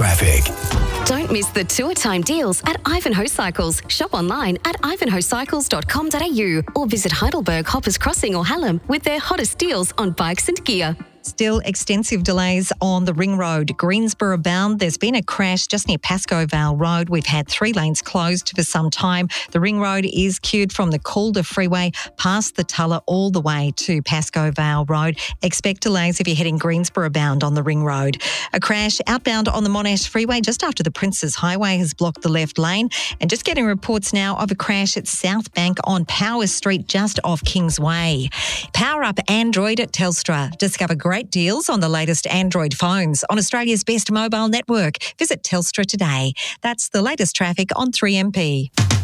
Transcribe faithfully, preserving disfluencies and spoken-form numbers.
traffic. Don't miss the tour time deals at Ivanhoe Cycles. Shop online at ivanhoe cycles dot com dot a u or visit Heidelberg, Hoppers Crossing or Hallam with their hottest deals on bikes and gear. Still extensive delays on the Ring Road, Greensboro bound. There's been a crash just near Pascoe Vale Road. We've had three lanes closed for some time. The Ring Road is queued from the Calder Freeway past the Tulla all the way to Pascoe Vale Road. Expect delays if you're heading Greensboro bound on the Ring Road. A crash outbound on the Monash Freeway just after the Princes Highway has blocked the left lane. And just getting reports now of a crash at South Bank on Power Street just off Kingsway. Power up Android at Telstra. Discover great deals on the latest Android phones on Australia's best mobile network. Visit Telstra today. That's the latest traffic on three M P.